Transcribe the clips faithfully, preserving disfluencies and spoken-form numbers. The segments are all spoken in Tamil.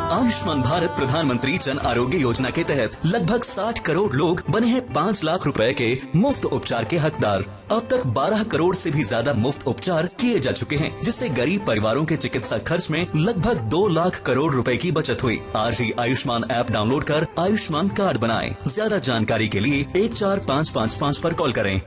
आयुष्मान भारत प्रधानमंत्री जन आरोग्य योजना के तहत लगभग साठ करोड़ लोग बने हैं पाँच लाख रुपए के मुफ्त उपचार के हकदार। अब तक बारह करोड़ से भी ज्यादा मुफ्त उपचार किए जा चुके हैं, जिससे गरीब परिवारों के चिकित्सा खर्च में लगभग दो लाख करोड़ रुपए की बचत हुई। आज ही आयुष्मान ऐप डाउनलोड कर आयुष्मान कार्ड बनाएं। ज्यादा जानकारी के लिए एक चार पाँच पाँच पाँच पर कॉल करें।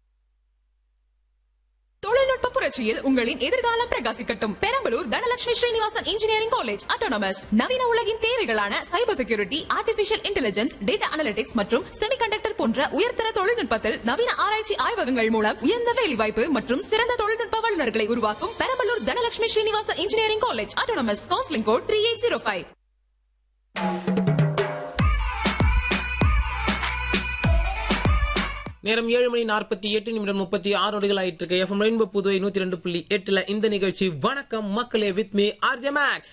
தொழில்நுட்ப புரட்சியில் உங்களின் எதிர்காலம் பிரகாசிக்கட்டும். Perambalur Dhanalakshmi Srinivasan engineering college autonomous நவீன உலகின் தேவைகளான cyber security, artificial intelligence, data analytics மற்றும் செமிகண்டக்டர் போன்ற உயர்தர தொழில்நுட்பத்தில் நவீன ஆராய்ச்சி ஆய்வகங்கள் மூலம் உயர்ந்த வேலைவாய்ப்பு மற்றும் சிறந்த தொழில்நுட்ப வல்லுநர்களை உருவாக்கும் Perambalur Dhanalakshmi Srinivasan engineering college autonomous. Counselling code three eight zero five. நேரம் ஏழு மணி நாற்பத்தி எட்டு நிமிடம் முப்பத்தி ஆறு நொடிகள் ஆயிட்டு இருக்கு. எஃப்எம் ரெயின்போ புதுவை நூத்தி ரெண்டு புள்ளி எட்டுல இந்த நிகழ்ச்சி வணக்கம் மக்களே வித் மீ ஆர்ஜே மேக்ஸ்.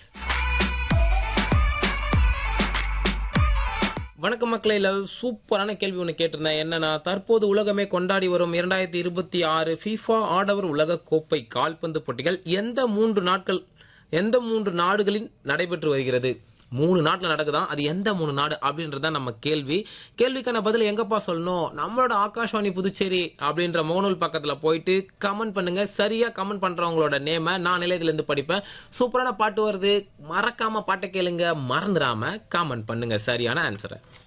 வணக்கம் மக்களே, சூப்பரான கேள்வி ஒன்று கேட்டிருந்தேன். என்னன்னா, தற்போது உலகமே கொண்டாடி வரும் இரண்டாயிரத்தி இருபத்தி ஆறு ஃபீஃபா ஆடவர் உலக கோப்பை கால்பந்து போட்டிகள் எந்த மூன்று நாட்கள் எந்த மூன்று நாடுகளில் நடைபெற்று வருகிறது? மூணு நாட்டில் நடக்குதான், அது எந்த மூணு நாடு அப்படின்றதான் நம்ம கேள்வி. கேள்விக்கான பதில் எங்கப்பா சொல்லணும்? நம்மளோட ஆகாஷ்வாணி புதுச்சேரி அப்படின்ற முகநூல் பக்கத்துல போயிட்டு கமெண்ட் பண்ணுங்க. சரியா கமெண்ட் பண்றவங்களோட நேம நான் நிலையத்துல இருந்து படிப்பேன். சூப்பரான பாட்டு வருது, மறக்காம பாட்டை கேளுங்க, மறந்துடாம கமெண்ட் பண்ணுங்க சரியான ஆன்சரை.